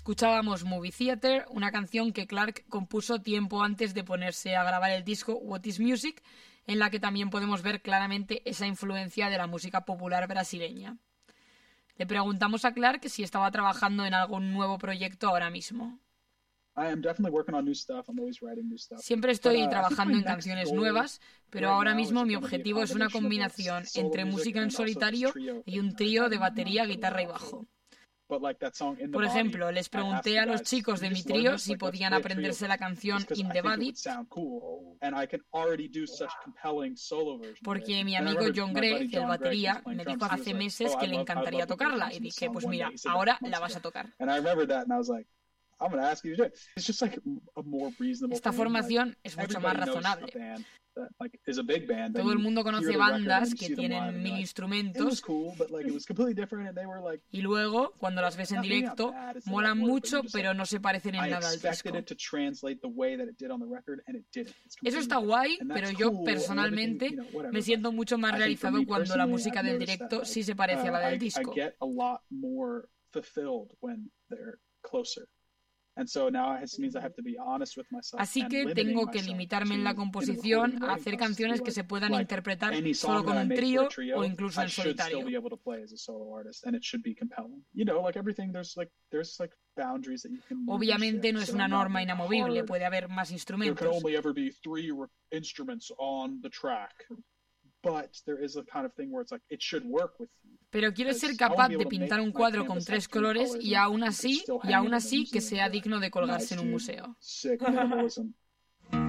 Escuchábamos Movie Theater, una canción que Clark compuso tiempo antes de ponerse a grabar el disco What is Music, en la que también podemos ver claramente esa influencia de la música popular brasileña. Le preguntamos a Clark si estaba trabajando en algún nuevo proyecto ahora mismo. Siempre estoy trabajando en canciones nuevas, pero ahora mismo mi objetivo es una combinación entre música en solitario y un trío de batería, guitarra y bajo. Por ejemplo, les pregunté a los chicos de mi trío si podían aprenderse la canción In the Body, porque mi amigo John Gray, el batería, me dijo hace meses que le encantaría tocarla, y dije, pues mira, ahora la vas a tocar. Esta formación es mucho más razonable. Todo el mundo conoce bandas que tienen 1000 instrumentos y luego, cuando las ves en directo, molan mucho, pero no se parecen en nada al disco. Eso está guay, pero yo personalmente me siento mucho más realizado cuando la música del directo sí se parece a la del disco. Así que tengo que limitarme en la composición a hacer canciones que se puedan interpretar solo con un trío o incluso en solitario. Obviamente no es una norma inamovible, puede haber más instrumentos. Pero quiero ser capaz de pintar un cuadro con 3 colores y aún así que sea digno de colgarse en un museo.